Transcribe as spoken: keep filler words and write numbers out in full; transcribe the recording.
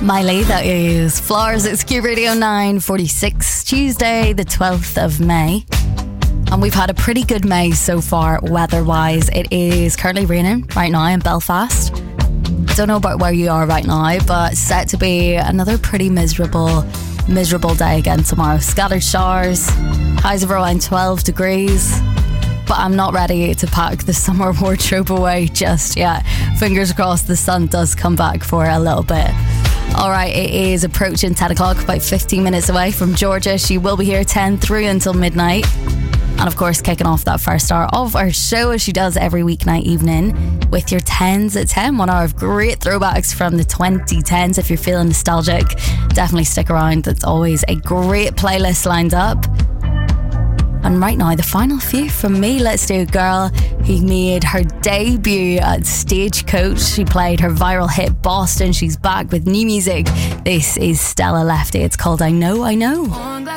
Miley, that is Flowers. It's Q Radio nine forty-six, Tuesday the twelfth of May. And we've had a pretty good May so far, weather-wise. It is currently raining right now in Belfast. Don't know about where you are right now, but set to be another pretty miserable, miserable day again tomorrow. Scattered showers, highs of around twelve degrees. But I'm not ready to pack the summer wardrobe away just yet. Fingers crossed the sun does come back for a little bit. Alright, it is approaching ten o'clock, about fifteen minutes away from Georgia. She will be here ten through until midnight. And of course, kicking off that first hour of our show, as she does every weeknight evening, with your tens at ten. One hour of great throwbacks from the twenty tens. If you're feeling nostalgic, definitely stick around. There's always a great playlist lined up. And right now, the final few from me. Let's do a girl who made her debut at Stagecoach. She played her viral hit Boston. She's back with new music. This is Stella Lefty. It's called I Know, I Know.